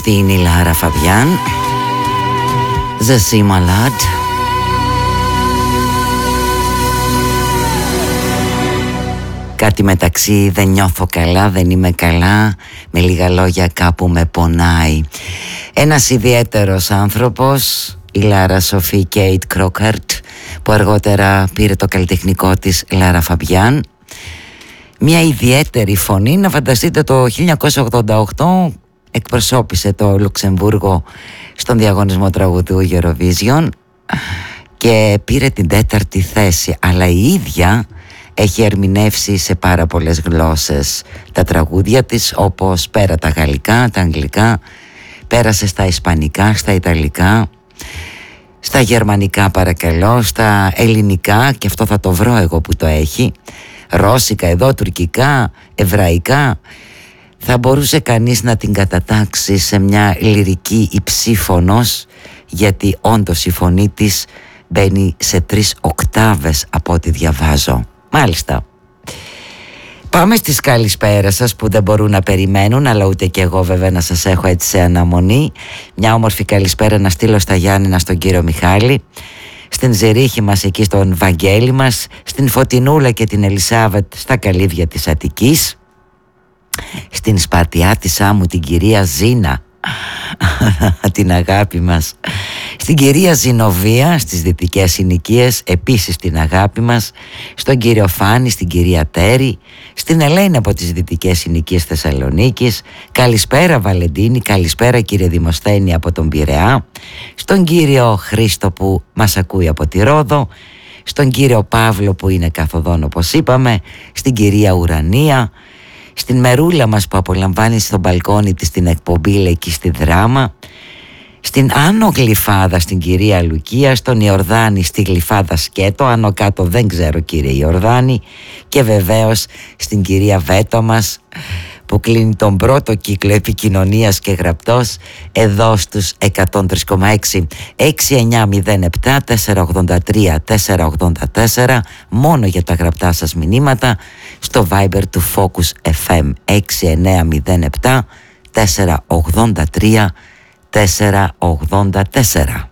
Αυτή είναι η Λάρα Φαμπιάν, The Sea Malad. Κάτι μεταξύ δεν νιώθω καλά, δεν είμαι καλά, με λίγα λόγια κάπου με πονάει. Ένας ιδιαίτερος άνθρωπος, η Λάρα Σοφή Κέιτ Κρόκαρτ, που αργότερα πήρε το καλλιτεχνικό της Λάρα Φαμπιάν. Μια ιδιαίτερη φωνή, να φανταστείτε, το 1988 εκπροσώπησε το Λουξεμβούργο στον διαγωνισμό τραγουδιού Eurovision και πήρε την 4η θέση, αλλά η ίδια έχει ερμηνεύσει σε πάρα πολλές γλώσσες τα τραγούδια της, όπως πέρα τα γαλλικά, τα αγγλικά, πέρασε στα ισπανικά, στα ιταλικά, στα γερμανικά παρακαλώ, στα ελληνικά, και αυτό θα το βρω εγώ που το έχει, ρώσικα εδώ, τουρκικά, εβραϊκά. Θα μπορούσε κανείς να την κατατάξει σε μια λυρική υψήφωνος, γιατί όντως η φωνή της μπαίνει σε 3 οκτάβες από ό,τι διαβάζω. Μάλιστα. Πάμε στις καλησπέρα σας που δεν μπορούν να περιμένουν, αλλά ούτε και εγώ βέβαια να σας έχω έτσι σε αναμονή. Μια όμορφη καλησπέρα να στείλω στα Γιάννηνα, στον κύριο Μιχάλη, στην Ζερίχη μας εκεί, στον Βαγγέλη μας, στην Φωτεινούλα και την Ελισάβετ στα καλύβια της Αττικής, στην Σπαρτιά της Άμμου την κυρία Ζήνα, την αγάπη μας, στην κυρία Ζηνοβία στις Δυτικές Συνοικίες, επίσης την αγάπη μας, στον κύριο Φάνη, στην κυρία Τέρη, στην Ελένη από τις Δυτικές Συνοικίες Θεσσαλονίκης. Καλησπέρα Βαλεντίνη, καλησπέρα κύριε Δημοσθένη από τον Πειραιά, στον κύριο Χρήστο που μας ακούει από τη Ρόδο, στον κύριο Παύλο που είναι καθοδόν όπως είπαμε, στην κυρία Ουρανία, στην Μερούλα μας που απολαμβάνει στο μπαλκόνι της την εκπομπή εκεί στη Δράμα, στην Άνω Γλυφάδα στην κυρία Λουκία, στον Ιορδάνη στη Γλυφάδα Σκέτο, άνω κάτω δεν ξέρω κύριε Ιορδάνη, και βεβαίως στην κυρία Βέτο μας που κλείνει τον πρώτο κύκλο επικοινωνίας και γραπτός εδώ στους 103,6 6907 483 484, μόνο για τα γραπτά σας μηνύματα στο Viber του Focus FM 6907 483 484.